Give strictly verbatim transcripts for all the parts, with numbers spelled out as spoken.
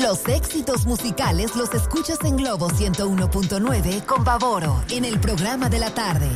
Los éxitos musicales los escuchas en Globo ciento uno punto nueve con Pavoro, en el programa de la tarde.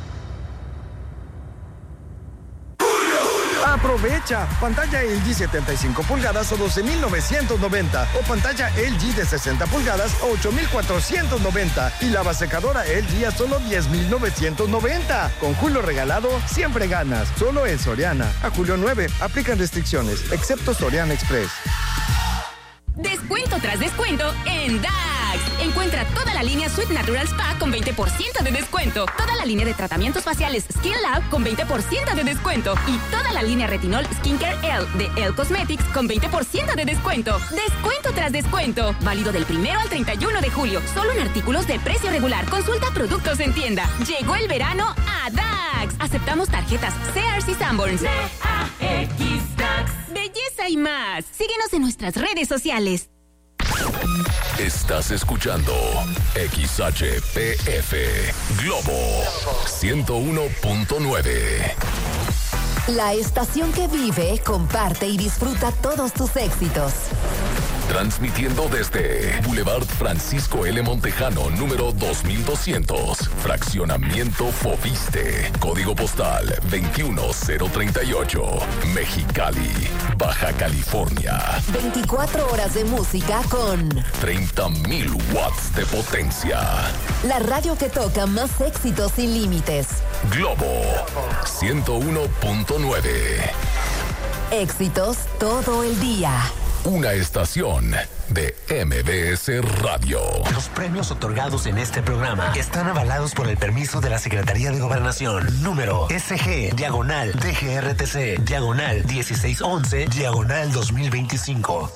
Aprovecha, pantalla L G setenta y cinco pulgadas o doce mil novecientos noventa o pantalla L G de sesenta pulgadas o ocho mil cuatrocientos noventa y lava secadora L G a solo diez mil novecientos noventa. Con Julio regalado, siempre ganas. Solo en Soriana. A julio nueve, aplican restricciones, excepto Soriana Express. Descuento tras descuento en D A X. Encuentra toda la línea Sweet Natural Spa con veinte por ciento de descuento. Toda la línea de tratamientos faciales Skin Lab con veinte por ciento de descuento. Y toda la línea Retinol Skincare L de Elle Cosmetics con veinte por ciento de descuento. Descuento tras descuento. Válido del primero al treinta y uno de julio. Solo en artículos de precio regular. Consulta productos en tienda. Llegó el verano a D A X. Aceptamos tarjetas Sears y Sanborns. D A X D A X. Belleza y más. Síguenos en nuestras redes sociales. Estás escuchando X H P F Globo ciento uno punto nueve. La estación que vive, comparte y disfruta todos tus éxitos. Transmitiendo desde Boulevard Francisco L. Montejano, número dos mil doscientos, Fraccionamiento Fobiste, Código Postal veintiuno cero treinta y ocho, Mexicali, Baja California. veinticuatro horas de música con treinta mil watts de potencia. La radio que toca más éxitos sin límites. Globo ciento uno punto nueve. Éxitos todo el día. Una estación de M B S Radio. Los premios otorgados en este programa están avalados por el permiso de la Secretaría de Gobernación. Número S G, diagonal, D G R T C, diagonal, dieciséis once, diagonal dos mil veinticinco.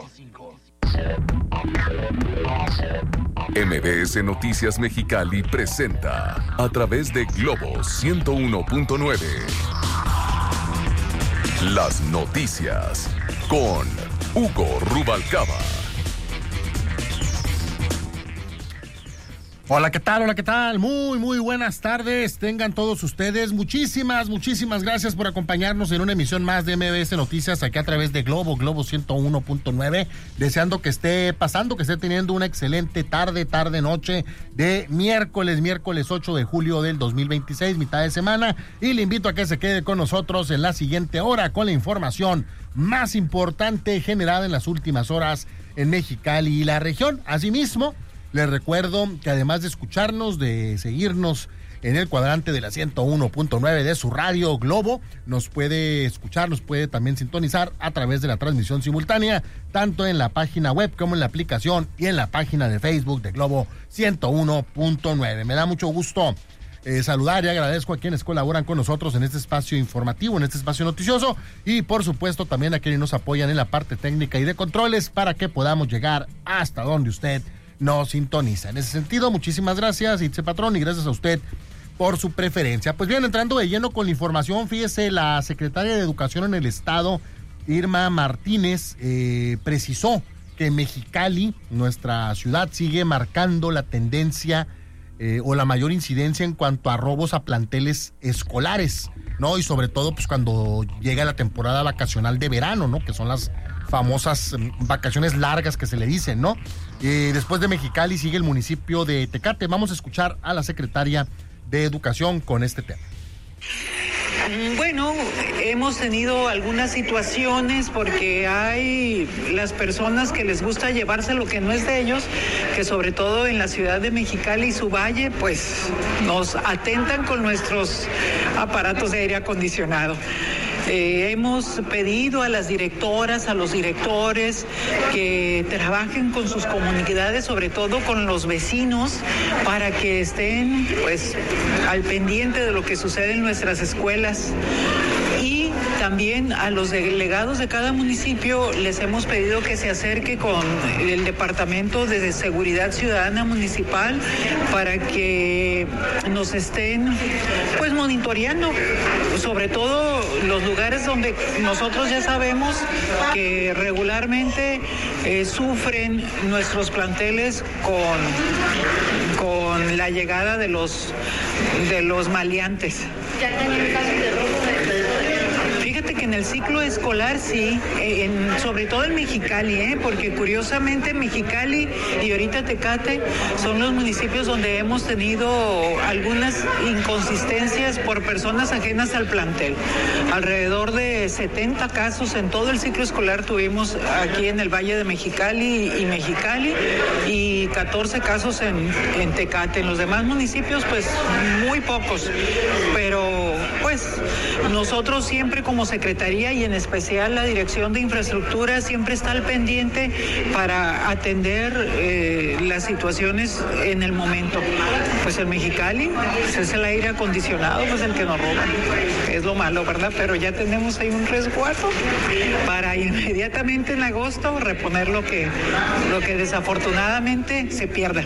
M B S Noticias Mexicali presenta a través de Globo ciento uno punto nueve las noticias con Hugo Rubalcaba. Hola, ¿qué tal? Hola, ¿qué tal? Muy, muy buenas tardes. Tengan todos ustedes. Muchísimas, muchísimas gracias por acompañarnos en una emisión más de M B S Noticias aquí a través de Globo, Globo ciento uno punto nueve. Deseando que esté pasando, que esté teniendo una excelente tarde, tarde, noche de miércoles, miércoles ocho de julio del dos mil veintiséis, mitad de semana. Y le invito a que se quede con nosotros en la siguiente hora con la información más importante generada en las últimas horas en Mexicali y la región. Asimismo, les recuerdo que además de escucharnos, de seguirnos en el cuadrante de la ciento uno punto nueve de su radio Globo, nos puede escuchar, nos puede también sintonizar a través de la transmisión simultánea, tanto en la página web como en la aplicación y en la página de Facebook de Globo ciento uno punto nueve. Me da mucho gusto Eh, saludar y agradezco a quienes colaboran con nosotros en este espacio informativo, en este espacio noticioso y por supuesto también a quienes nos apoyan en la parte técnica y de controles para que podamos llegar hasta donde usted nos sintoniza. En ese sentido, muchísimas gracias, Itze Patrón, y gracias a usted por su preferencia. Pues bien, entrando de lleno con la información, fíjese, la secretaria de Educación en el Estado, Irma Martínez, eh, precisó que Mexicali, nuestra ciudad, sigue marcando la tendencia Eh, o la mayor incidencia en cuanto a robos a planteles escolares, ¿no? Y sobre todo, pues cuando llega la temporada vacacional de verano, ¿no? Que son las famosas um, vacaciones largas que se le dicen, ¿no? Eh, después de Mexicali sigue el municipio de Tecate. Vamos a escuchar a la secretaria de Educación con este tema. Bueno, hemos tenido algunas situaciones porque hay las personas que les gusta llevarse lo que no es de ellos, que sobre todo en la ciudad de Mexicali y su valle, pues nos atentan con nuestros aparatos de aire acondicionado. Eh, hemos pedido a las directoras, a los directores, que trabajen con sus comunidades, sobre todo con los vecinos, para que estén pues al pendiente de lo que sucede en nuestras escuelas. Y también a los delegados de cada municipio les hemos pedido que se acerque con el Departamento de Seguridad Ciudadana Municipal para que nos estén pues monitoreando, sobre todo los lugares donde nosotros ya sabemos que regularmente eh, sufren nuestros planteles con, con la llegada de los, de los maleantes. ¿Ya tenían casos de robo de que en el ciclo escolar sí, en, sobre todo en Mexicali, ¿eh? Porque curiosamente Mexicali y ahorita Tecate son los municipios donde hemos tenido algunas inconsistencias por personas ajenas al plantel. Alrededor de setenta casos en todo el ciclo escolar tuvimos aquí en el Valle de Mexicali y Mexicali y catorce casos en, en Tecate. En los demás municipios pues muy pocos, pero pues nosotros siempre como Secretaría y en especial la Dirección de Infraestructura siempre está al pendiente para atender eh, las situaciones en el momento. Pues en Mexicali pues es el aire acondicionado pues el que nos roba, es lo malo, ¿verdad? Pero ya tenemos ahí un resguardo para inmediatamente en agosto reponer lo que, lo que desafortunadamente se pierda.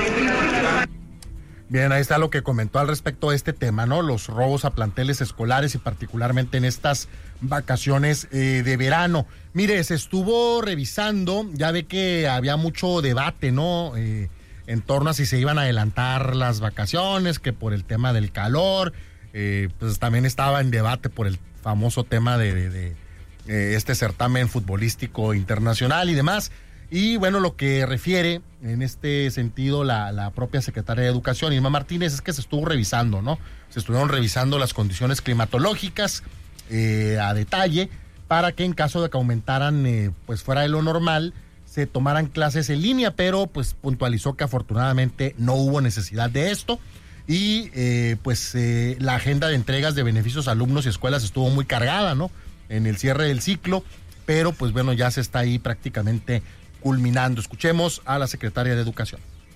Bien, ahí está lo que comentó al respecto de este tema, ¿no? Los robos a planteles escolares y particularmente en estas vacaciones eh, de verano. Mire, se estuvo revisando, ya ve que había mucho debate, ¿no? Eh, en torno a si se iban a adelantar las vacaciones, que por el tema del calor, eh, pues también estaba en debate por el famoso tema de, de, de eh, este certamen futbolístico internacional y demás. Y bueno, lo que refiere en este sentido la, la propia secretaria de Educación, Irma Martínez, es que se estuvo revisando, ¿no? Se estuvieron revisando las condiciones climatológicas eh, a detalle para que en caso de que aumentaran eh, pues fuera de lo normal, se tomaran clases en línea, pero pues puntualizó que afortunadamente no hubo necesidad de esto. Y eh, pues eh, la agenda de entregas de beneficios a alumnos y escuelas estuvo muy cargada, ¿no? En el cierre del ciclo, pero pues bueno, ya se está ahí prácticamente culminando. Escuchemos a la secretaria de Educación.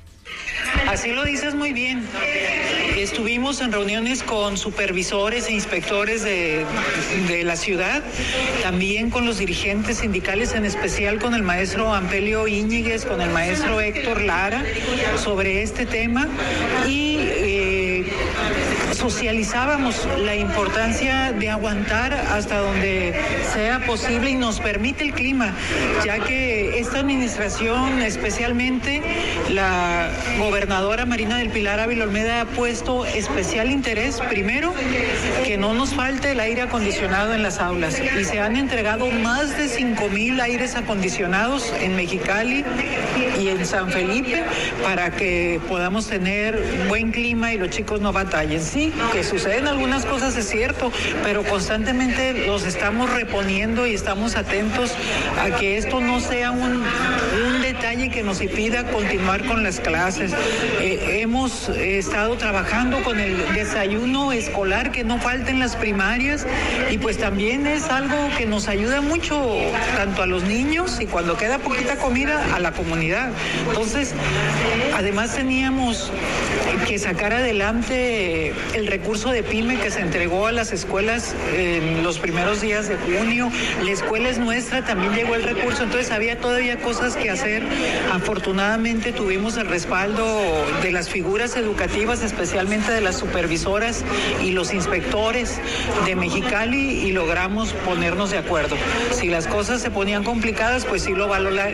Así lo dices muy bien. Estuvimos en reuniones con supervisores e inspectores de, de la ciudad, también con los dirigentes sindicales, en especial con el maestro Ampelio Íñiguez, con el maestro Héctor Lara, sobre este tema y eh, socializábamos la importancia de aguantar hasta donde sea posible y nos permite el clima, ya que esta administración, especialmente la gobernadora Marina del Pilar Ávila Olmeda, ha puesto especial interés, primero, que no nos falte el aire acondicionado en las aulas, y se han entregado más de cinco mil aires acondicionados en Mexicali y en San Felipe para que podamos tener buen clima y los chicos no batallen. Sí, que suceden algunas cosas, es cierto, pero constantemente los estamos reponiendo y estamos atentos a que esto no sea un, un detalle que nos impida continuar con las clases. Eh, hemos eh, estado trabajando con el desayuno escolar, que no falte en las primarias, y pues también es algo que nos ayuda mucho tanto a los niños y cuando queda poquita comida a la comunidad. Entonces, además teníamos que sacar adelante el recurso de PYME que se entregó a las escuelas en los primeros días de junio. La escuela es nuestra, también llegó el recurso, entonces había todavía cosas que hacer. Afortunadamente tuvimos el respaldo de las figuras educativas, especialmente de las supervisoras y los inspectores de Mexicali, y logramos ponernos de acuerdo. Si las cosas se ponían complicadas, pues sí lo valora,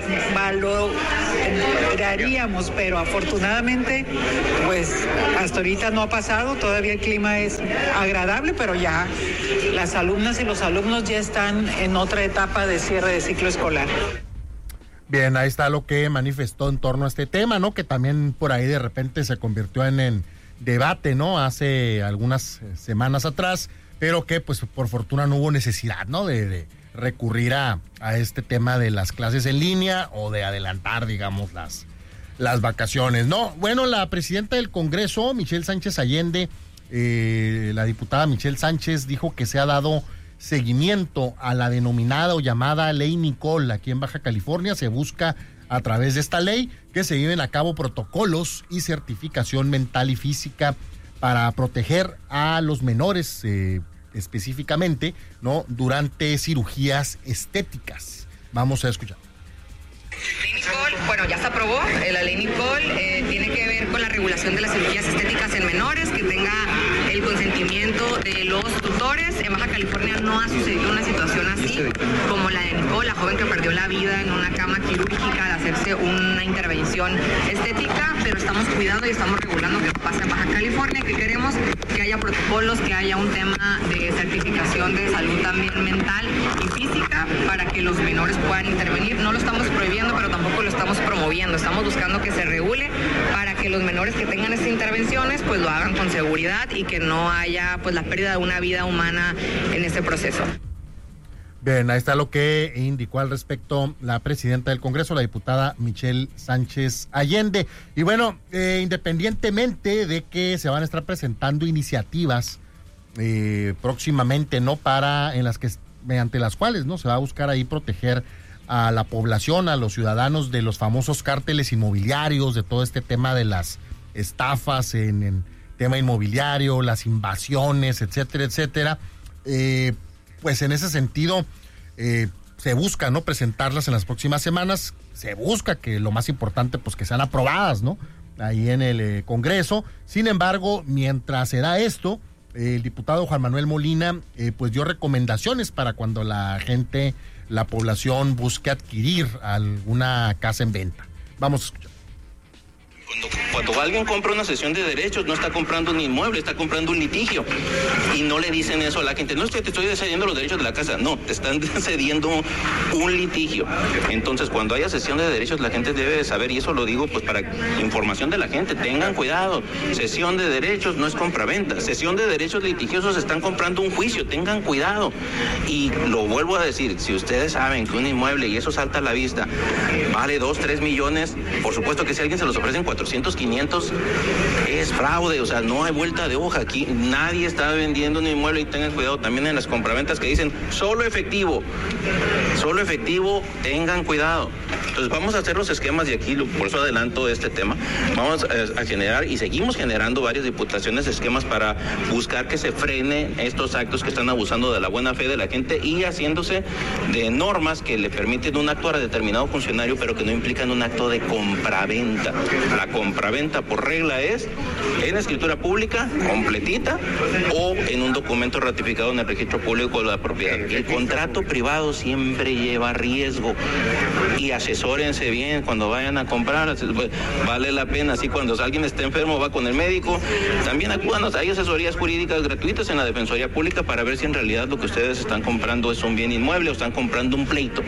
valoraríamos, pero afortunadamente pues hasta ahorita no ha pasado, todavía el clima es agradable, pero ya las alumnas y los alumnos ya están en otra etapa de cierre de ciclo escolar. Bien, ahí está lo que manifestó en torno a este tema, ¿no? Que también por ahí de repente se convirtió en, en debate, ¿no? Hace algunas semanas atrás, pero que pues por fortuna no hubo necesidad, ¿no? De, de recurrir a, a este tema de las clases en línea o de adelantar, digamos, las, las vacaciones, ¿no? Bueno, la presidenta del Congreso, Michelle Sánchez Allende, eh, la diputada Michelle Sánchez, dijo que se ha dado seguimiento a la denominada o llamada Ley Nicole aquí en Baja California. Se busca a través de esta ley que se lleven a cabo protocolos y certificación mental y física para proteger a los menores eh, específicamente, ¿no? Durante cirugías estéticas. Vamos a escuchar. Ley Nicole, bueno, ya se aprobó. La Ley Nicole eh, tiene que ver con la regulación de las cirugías estéticas en menores, que tenga el consentimiento de los tutores. En Baja California no ha sucedido una situación así como la de Nicole, la joven que perdió la vida en una cama quirúrgica al hacerse una intervención estética, pero estamos cuidando y estamos regulando que pasa en Baja California, que queremos que haya protocolos, que haya un tema de certificación de salud también mental y física para que los menores puedan intervenir. No lo estamos prohibiendo, pero tampoco lo estamos promoviendo. Estamos buscando que se regule para que los menores que tengan estas intervenciones pues lo hagan con seguridad y que no haya pues la pérdida de una vida humana en este proceso. Bien, ahí está lo que indicó al respecto la presidenta del Congreso, la diputada Michelle Sánchez Allende. Y bueno, eh, independientemente de que se van a estar presentando iniciativas eh, próximamente, ¿no? Para, en las que, mediante las cuales, ¿no? Se va a buscar ahí proteger a la población, a los ciudadanos de los famosos cárteles inmobiliarios, de todo este tema de las estafas en, en tema inmobiliario, las invasiones, etcétera, etcétera. Eh, Pues en ese sentido eh, se busca, ¿no? Presentarlas en las próximas semanas. Se busca que lo más importante, pues que sean aprobadas, ¿no? Ahí en el eh, Congreso. Sin embargo, mientras se da esto, eh, el diputado Juan Manuel Molina, eh, pues dio recomendaciones para cuando la gente, la población busque adquirir alguna casa en venta. Vamos a escuchar. Cuando, cuando alguien compra una cesión de derechos, no está comprando un inmueble, está comprando un litigio. Y no le dicen eso a la gente. No es que te estoy cediendo los derechos de la casa. No, te están cediendo un litigio. Entonces, cuando haya cesión de derechos, la gente debe saber, y eso lo digo pues para información de la gente, tengan cuidado. Cesión de derechos no es compraventa. Cesión de derechos litigiosos están comprando un juicio. Tengan cuidado. Y lo vuelvo a decir, si ustedes saben que un inmueble, y eso salta a la vista, vale dos, tres millones, por supuesto que si alguien se los ofrece en cuatrocientos, quinientos, es fraude, o sea, no hay vuelta de hoja aquí, nadie está vendiendo un inmueble. Y tengan cuidado también en las compraventas que dicen solo efectivo, solo efectivo, tengan cuidado. Entonces vamos a hacer los esquemas y aquí, por eso adelanto este tema, vamos a, a generar y seguimos generando varias diputaciones esquemas para buscar que se frene estos actos que están abusando de la buena fe de la gente y haciéndose de normas que le permiten un acto a determinado funcionario, pero que no implican un acto de compraventa. La compraventa por regla es en escritura pública, completita, o en un documento ratificado en el registro público de la propiedad. El contrato privado siempre lleva riesgo y asesórense bien cuando vayan a comprar, vale la pena. Así cuando alguien está enfermo va con el médico, también acudan, hay asesorías jurídicas gratuitas en la Defensoría Pública para ver si en realidad lo que ustedes están comprando es un bien inmueble o están comprando un pleito.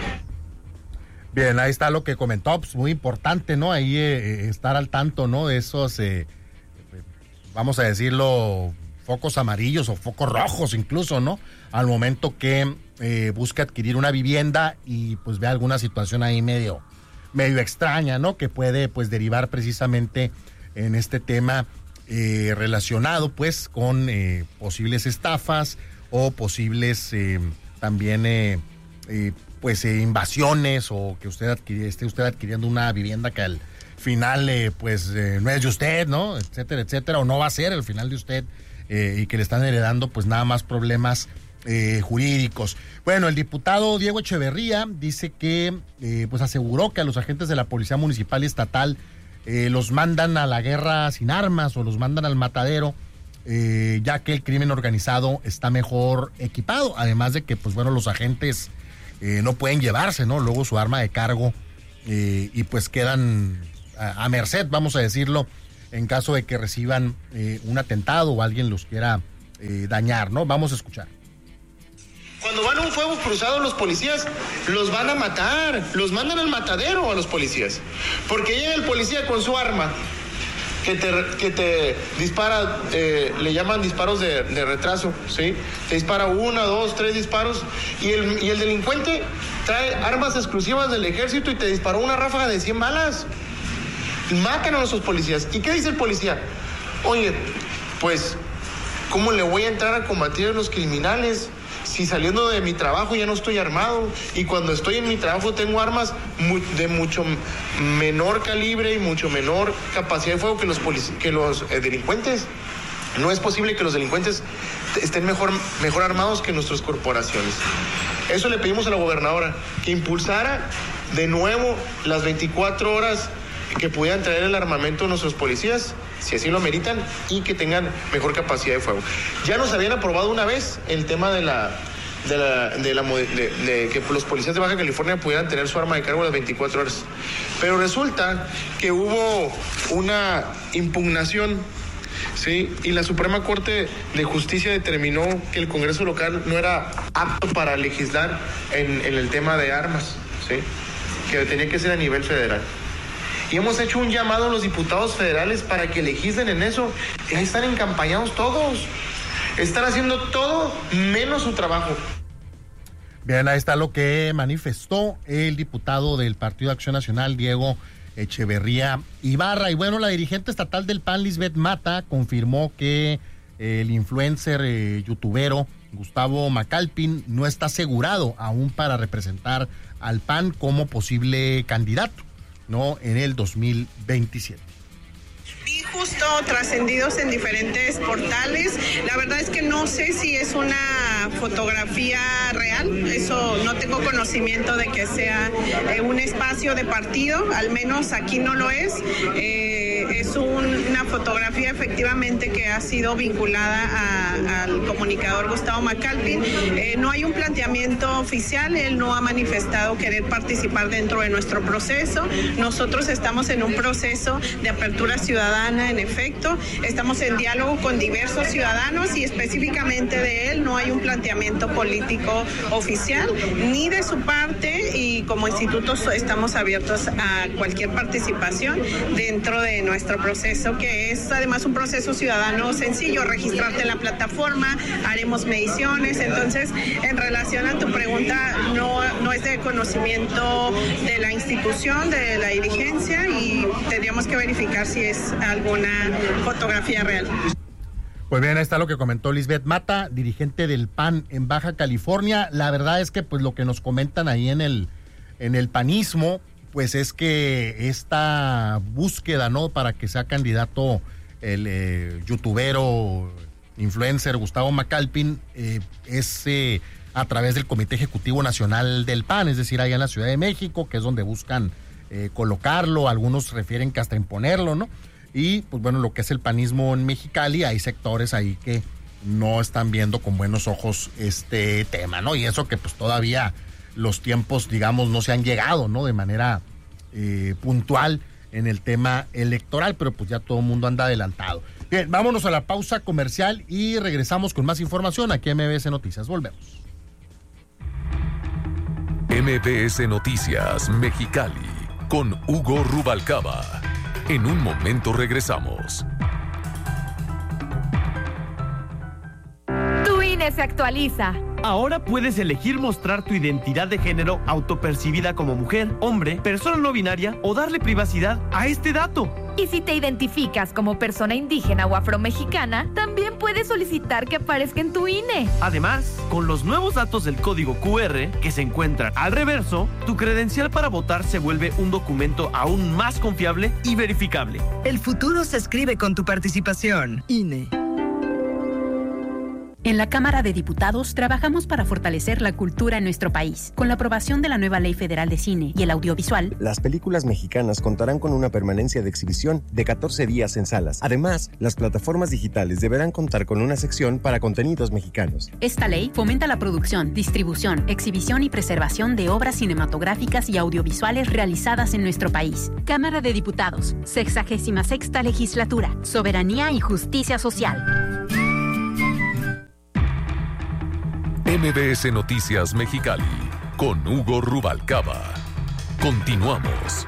Bien, ahí está lo que comentó, pues muy importante, ¿no? Ahí eh, estar al tanto, ¿no? De esos, eh, vamos a decirlo, focos amarillos o focos rojos incluso, ¿no? Al momento que eh, busca adquirir una vivienda y pues ve alguna situación ahí medio, medio extraña, ¿no? Que puede pues derivar precisamente en este tema eh, relacionado pues con eh, posibles estafas o posibles eh, también eh, eh, pues eh, invasiones, o que usted adquirir, esté usted adquiriendo una vivienda que al final eh, pues eh, no es de usted, ¿no? Etcétera, etcétera, o no va a ser el final de usted eh, y que le están heredando pues nada más problemas eh, jurídicos. Bueno, el diputado Diego Echeverría dice que eh, pues aseguró que a los agentes de la Policía Municipal y Estatal eh, los mandan a la guerra sin armas o los mandan al matadero, eh, ya que el crimen organizado está mejor equipado, además de que pues bueno, los agentes Eh, no pueden llevarse, ¿no? Luego su arma de cargo eh, y pues quedan a, a merced, vamos a decirlo, en caso de que reciban eh, un atentado o alguien los quiera eh, dañar, ¿no? Vamos a escuchar. Cuando van a un fuego cruzado los policías, los van a matar, los mandan al matadero a los policías, porque llega el policía con su arma, que te, que te dispara, eh, le llaman disparos de, de retraso, ¿sí? Te dispara una, dos, tres disparos, y el, y el delincuente trae armas exclusivas del ejército y te disparó una ráfaga de cien balas. Matan a nuestros policías. ¿Y qué dice el policía? Oye, pues, ¿cómo le voy a entrar a combatir a los criminales si saliendo de mi trabajo ya no estoy armado? Y cuando estoy en mi trabajo tengo armas de mucho menor calibre y mucho menor capacidad de fuego que los, polic- que los eh, delincuentes. No es posible que los delincuentes estén mejor, mejor armados que nuestras corporaciones. Eso le pedimos a la gobernadora, que impulsara de nuevo las veinticuatro horas que pudieran traer el armamento a nuestros policías, si así lo meritan, y que tengan mejor capacidad de fuego. Ya nos habían aprobado una vez el tema de la de la de la de, de que los policías de Baja California pudieran tener su arma de cargo las veinticuatro horas. Pero resulta que hubo una impugnación Sí, y la Suprema Corte de Justicia determinó que el Congreso local no era apto para legislar en, en el tema de armas, ¿sí? Que tenía que ser a nivel federal. Y hemos hecho un llamado a los diputados federales para que legislen en eso. Y ahí están encampañados todos. Están haciendo todo menos su trabajo. Bien, ahí está lo que manifestó el diputado del Partido Acción Nacional, Diego Echeverría Ibarra. Y bueno, la dirigente estatal del P A N, Lisbeth Mata, confirmó que el influencer eh, youtubero Gustavo Macalpin no está asegurado aún para representar al P A N como posible candidato, ¿no?, en el dos mil veintisiete. Vi justo trascendidos en diferentes portales. La verdad es que no sé si es una fotografía real. Eso no tengo conocimiento de que sea eh, un espacio de partido. Al menos aquí no lo es. Eh, es un, una fotografía efectivamente que ha sido vinculada a, al comunicador Gustavo Macalpin. Eh, no hay un planteamiento oficial. Él no ha manifestado querer participar dentro de nuestro proceso. Nosotros estamos en un proceso de apertura ciudadana. En efecto, estamos en diálogo con diversos ciudadanos y específicamente de él no hay un planteamiento político oficial ni de su parte, y como institutos estamos abiertos a cualquier participación dentro de nuestro proceso, que es además un proceso ciudadano sencillo: registrarte en la plataforma, haremos mediciones. Entonces, en relación a tu pregunta, no, no es de conocimiento de la institución, de la dirigencia, y tendríamos que verificar si es alguna fotografía real. Pues bien, ahí está lo que comentó Lisbeth Mata, dirigente del P A N en Baja California. La verdad es que pues lo que nos comentan ahí en el en el panismo, pues es que esta búsqueda, ¿no?, para que sea candidato el eh, youtubero, influencer Gustavo Macalpin, eh, es eh, a través del Comité Ejecutivo Nacional del P A N, es decir, allá en la Ciudad de México, que es donde buscan eh, colocarlo. Algunos refieren que hasta imponerlo, ¿no? Y pues bueno, lo que es el panismo en Mexicali, hay sectores ahí que no están viendo con buenos ojos este tema, ¿no? Y eso que pues todavía los tiempos, digamos, no se han llegado, ¿no?, de manera eh, puntual en el tema electoral, pero pues ya todo el mundo anda adelantado. Bien, vámonos a la pausa comercial y regresamos con más información aquí en M B S Noticias. Volvemos. M B S Noticias Mexicali con Hugo Rubalcaba. En un momento regresamos. Tu I N E se actualiza. Ahora puedes elegir mostrar tu identidad de género autopercibida como mujer, hombre, persona no binaria o darle privacidad a este dato. Y si te identificas como persona indígena o afromexicana, también puedes solicitar que aparezca en tu I N E. Además, con los nuevos datos del código Q R que se encuentran al reverso, tu credencial para votar se vuelve un documento aún más confiable y verificable. El futuro se escribe con tu participación. I N E. En la Cámara de Diputados trabajamos para fortalecer la cultura en nuestro país. Con la aprobación de la nueva Ley Federal de Cine y el Audiovisual, las películas mexicanas contarán con una permanencia de exhibición de catorce días en salas. Además, las plataformas digitales deberán contar con una sección para contenidos mexicanos. Esta ley fomenta la producción, distribución, exhibición y preservación de obras cinematográficas y audiovisuales realizadas en nuestro país. Cámara de Diputados, sexagésima sexta Legislatura, Soberanía y Justicia Social. M B S Noticias Mexicali con Hugo Rubalcaba. Continuamos.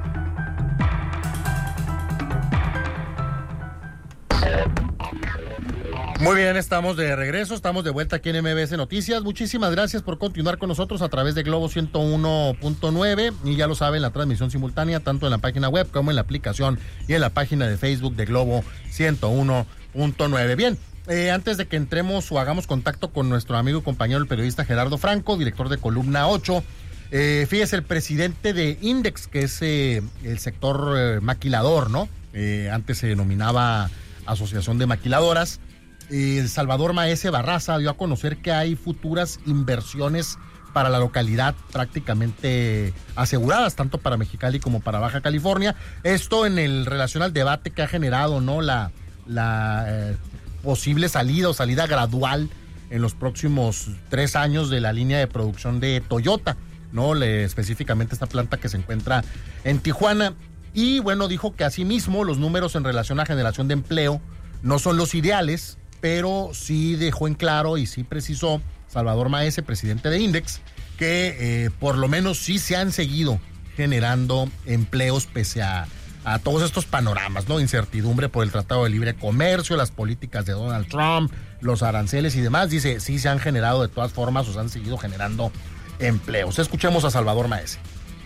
Muy bien, estamos de regreso, estamos de vuelta aquí en M B S Noticias. Muchísimas gracias por continuar con nosotros a través de Globo ciento uno punto nueve, y ya lo saben, la transmisión simultánea tanto en la página web como en la aplicación y en la página de Facebook de Globo ciento uno punto nueve. Bien. Eh, antes de que entremos o hagamos contacto con nuestro amigo y compañero el periodista Gerardo Franco, director de Columna ocho, eh, fíjese, el presidente de Index, que es eh, el sector eh, maquilador, ¿no? Eh, antes se denominaba Asociación de Maquiladoras, eh, Salvador Maese Barraza dio a conocer que hay futuras inversiones para la localidad prácticamente aseguradas, tanto para Mexicali como para Baja California. Esto en el relación al debate que ha generado, ¿no?, la... la eh, posible salida o salida gradual en los próximos tres años de la línea de producción de Toyota, ¿no? Le, específicamente esta planta que se encuentra en Tijuana. Y bueno, dijo que asimismo los números en relación a generación de empleo no son los ideales, pero sí dejó en claro y sí precisó Salvador Maese, presidente de Index, que eh, por lo menos sí se han seguido generando empleos pese a, a todos estos panoramas, ¿no? Incertidumbre por el Tratado de Libre Comercio, las políticas de Donald Trump, los aranceles y demás. Dice, sí se han generado de todas formas o se han seguido generando empleos. Escuchemos a Salvador Maese.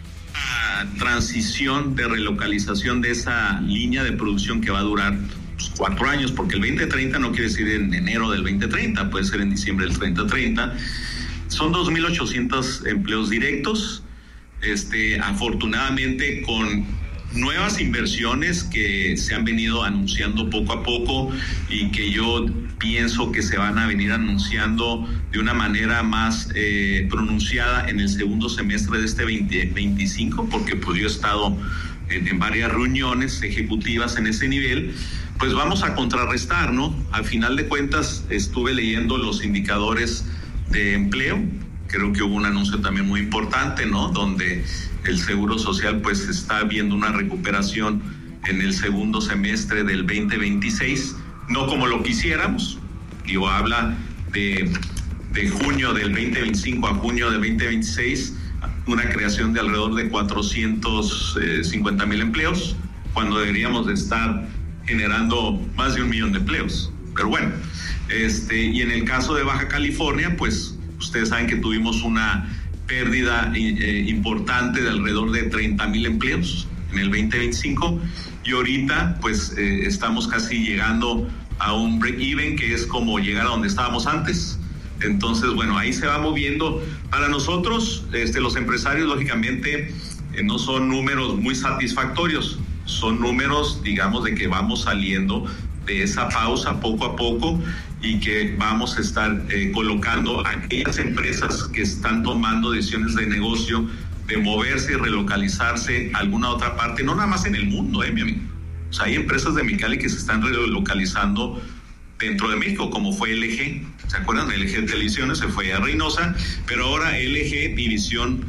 Transición de relocalización de esa línea de producción que va a durar pues, cuatro años, porque el veinte treinta no quiere decir en enero del veinte treinta, puede ser en diciembre del treinta treinta. Son dos mil ochocientos empleos directos, este, afortunadamente con nuevas inversiones que se han venido anunciando poco a poco y que yo pienso que se van a venir anunciando de una manera más eh, pronunciada en el segundo semestre de este veinte veinticinco, porque pues yo he estado en, en varias reuniones ejecutivas en ese nivel. Pues vamos a contrarrestar, ¿no? Al final de cuentas estuve leyendo los indicadores de empleo, creo que hubo un anuncio también muy importante, ¿no? Donde el Seguro Social pues está viendo una recuperación en el segundo semestre del veinte veintiséis, no como lo quisiéramos, digo, habla de, de junio del veinte veinticinco a junio del veinte veintiséis, una creación de alrededor de cuatrocientos cincuenta mil empleos, cuando deberíamos de estar generando más de un millón de empleos. Pero bueno, este, y en el caso de Baja California, pues ustedes saben que tuvimos una pérdida eh, importante de alrededor de treinta mil empleos en el veinte veinticinco y ahorita pues eh, estamos casi llegando a un break-even, que es como llegar a donde estábamos antes. Entonces, bueno, ahí se va moviendo. Para nosotros, este, los empresarios, lógicamente, eh, no son números muy satisfactorios, son números, digamos, de que vamos saliendo de esa pausa poco a poco y que vamos a estar eh, colocando a aquellas empresas que están tomando decisiones de negocio, de moverse y relocalizarse a alguna otra parte, no nada más en el mundo, eh, mi amigo. O sea, hay empresas de Mexicali que se están relocalizando dentro de México, como fue L G. ¿Se acuerdan? L G Televisiones se fue a Reynosa, pero ahora L G División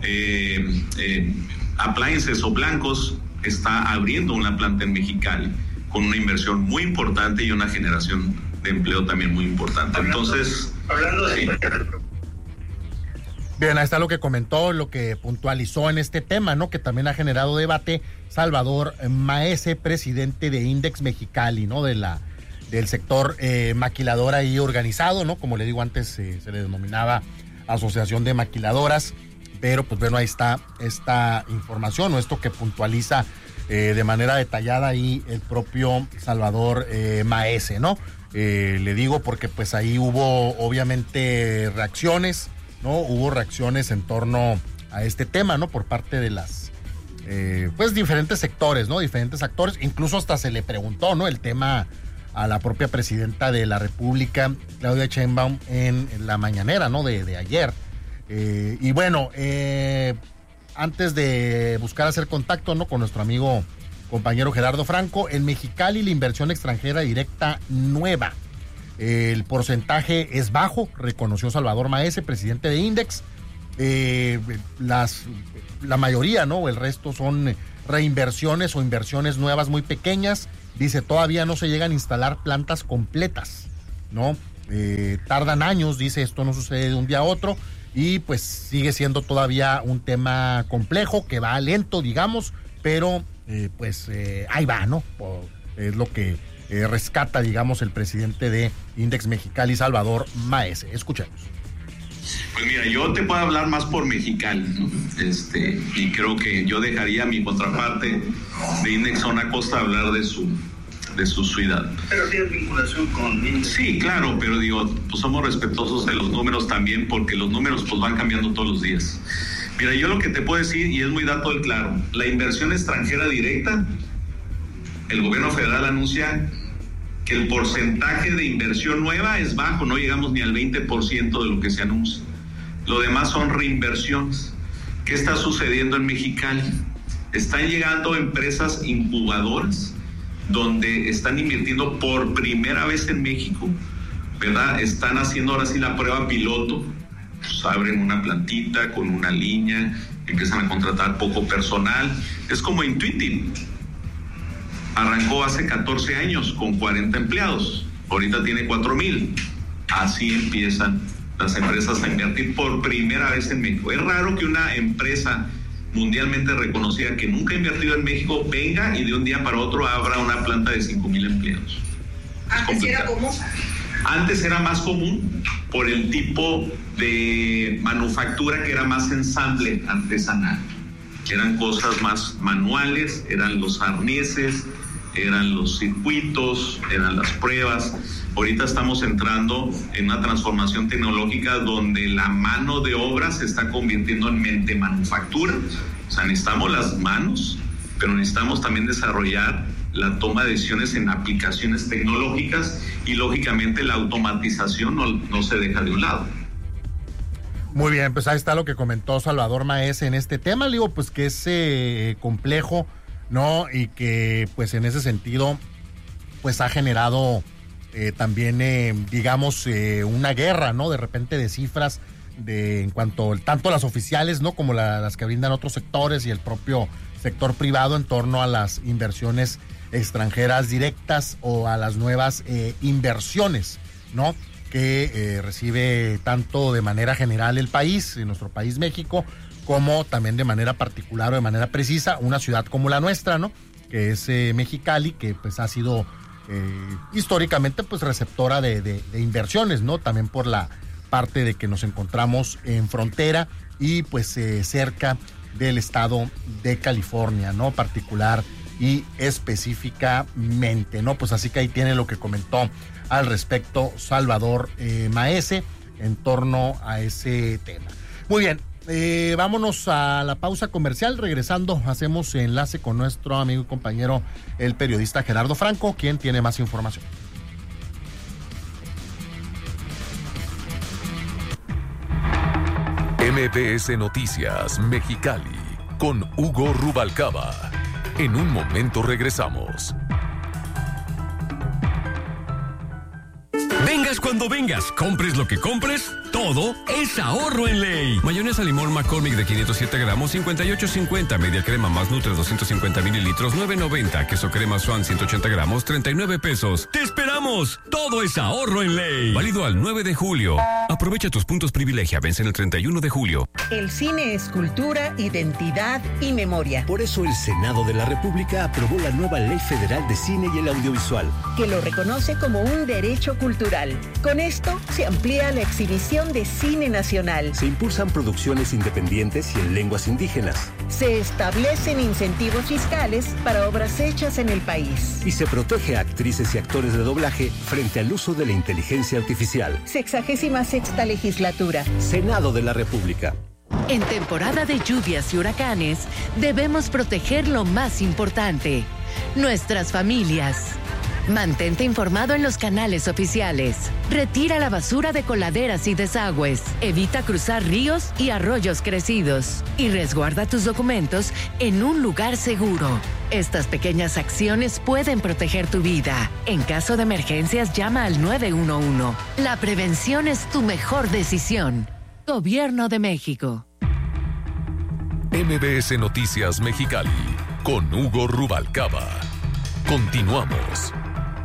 eh, eh, Appliances o Blancos está abriendo una planta en Mexicali con una inversión muy importante y una generación de empleo también muy importante. Entonces, hablando de... Sí. Bien, ahí está lo que comentó, lo que puntualizó en este tema, ¿no? Que también ha generado debate Salvador Maese, presidente de Index Mexicali, ¿no? De la, del sector eh, maquilador ahí organizado, ¿no? Como le digo antes, eh, se le denominaba Asociación de Maquiladoras, pero pues bueno, ahí está esta información, o esto que puntualiza eh, de manera detallada ahí el propio Salvador eh, Maese, ¿no? Eh, le digo porque pues ahí hubo obviamente reacciones, ¿no? Hubo reacciones en torno a este tema, ¿no? Por parte de las, eh, pues diferentes sectores, ¿no? Diferentes actores, incluso hasta se le preguntó, ¿no? El tema a la propia presidenta de la República, Claudia Sheinbaum, en, en la mañanera, ¿no? De, de ayer. Eh, y bueno, eh, antes de buscar hacer contacto, ¿no? Con nuestro amigo compañero Gerardo Franco, en Mexicali la inversión extranjera directa nueva, el porcentaje es bajo, reconoció Salvador Maese, presidente de Index. Eh, las, la mayoría, ¿no? El resto son reinversiones o inversiones nuevas muy pequeñas. Dice, todavía no se llegan a instalar plantas completas, ¿no? Eh, tardan años, dice, esto no sucede de un día a otro. Y pues sigue siendo todavía un tema complejo, que va lento, digamos, pero eh, pues eh, ahí va, ¿no? Por, es lo que eh, rescata, digamos, el presidente de Index Mexicali, Salvador Maese. Escuchemos. Pues mira, yo te puedo hablar más por Mexicali, ¿no? Este, y creo que yo dejaría a mi contraparte de Index Zona Costa hablar de su de su ciudad. Pero tiene vinculación con Index. Sí, claro, pero digo, pues somos respetuosos de los números también, porque los números pues van cambiando todos los días. Mira, yo lo que te puedo decir, y es muy dato del claro, la inversión extranjera directa, el gobierno federal anuncia que el porcentaje de inversión nueva es bajo, no llegamos ni al veinte por ciento de lo que se anuncia. Lo demás son reinversiones. ¿Qué está sucediendo en Mexicali? Están llegando empresas incubadoras donde están invirtiendo por primera vez en México, ¿verdad? Están haciendo ahora sí la prueba piloto, pues abren una plantita con una línea, empiezan a contratar poco personal, es como Intuitive. Arrancó hace catorce años con cuarenta empleados, ahorita tiene cuatro mil. Así empiezan las empresas a invertir por primera vez en México. Es raro que una empresa mundialmente reconocida que nunca ha invertido en México venga y de un día para otro abra una planta de cinco mil empleados. Antes era común. Antes era más común por el tipo de manufactura que era más ensamble artesanal. Eran cosas más manuales, eran los arneses, eran los circuitos, eran las pruebas. Ahorita estamos entrando en una transformación tecnológica donde la mano de obra se está convirtiendo en mente manufactura. O sea, necesitamos las manos, pero necesitamos también desarrollar la toma de decisiones en aplicaciones tecnológicas y lógicamente la automatización no, no se deja de un lado. Muy bien, pues ahí está lo que comentó Salvador Maese en este tema. Le digo, pues que es eh, complejo, ¿no? Y que pues en ese sentido pues ha generado eh, también eh, digamos eh, una guerra, ¿no? De repente de cifras de en cuanto tanto las oficiales, ¿no? Como la, las que brindan otros sectores y el propio sector privado en torno a las inversiones extranjeras directas o a las nuevas eh, inversiones, ¿no? Que eh, recibe tanto de manera general el país, en nuestro país México, como también de manera particular o de manera precisa una ciudad como la nuestra, ¿no? Que es eh, Mexicali, que pues ha sido eh, históricamente pues receptora de, de, de inversiones, ¿no? También por la parte de que nos encontramos en frontera y pues eh, cerca del estado de California, ¿no? Particular y específicamente, ¿no? Pues así que ahí tiene lo que comentó al respecto Salvador eh, Maese en torno a ese tema. Muy bien, eh, vámonos a la pausa comercial. Regresando, hacemos enlace con nuestro amigo y compañero, el periodista Gerardo Franco, quien tiene más información. M B S Noticias Mexicali con Hugo Rubalcaba. En un momento regresamos. Vengas cuando vengas, compres lo que compres, todo es ahorro en ley. Mayonesa limón McCormick de quinientos siete gramos, cincuenta y ocho cincuenta. Media crema más Nutre doscientos cincuenta mililitros, nueve noventa. Queso crema Swan ciento ochenta gramos, treinta y nueve pesos. ¡Te esperamos! Todo es ahorro en ley. Válido al nueve de julio. Aprovecha tus puntos privilegia, vencen el treinta y uno de julio. El cine es cultura, identidad y memoria. Por eso el Senado de la República aprobó la nueva Ley Federal de Cine y el Audiovisual, que lo reconoce como un derecho cultural. Con esto se amplía la exhibición de cine nacional. Se impulsan producciones independientes y en lenguas indígenas. Se establecen incentivos fiscales para obras hechas en el país. Y se protege a actrices y actores de doblaje frente al uso de la inteligencia artificial. Sexagésima sexta legislatura. Senado de la República. En temporada de lluvias y huracanes, debemos proteger lo más importante, nuestras familias. Mantente informado en los canales oficiales. Retira la basura de coladeras y desagües. Evita cruzar ríos y arroyos crecidos. Y resguarda tus documentos en un lugar seguro. Estas pequeñas acciones pueden proteger tu vida. En caso de emergencias, llama al nueve uno uno. La prevención es tu mejor decisión. Gobierno de México. M B S Noticias Mexicali con Hugo Rubalcaba. Continuamos.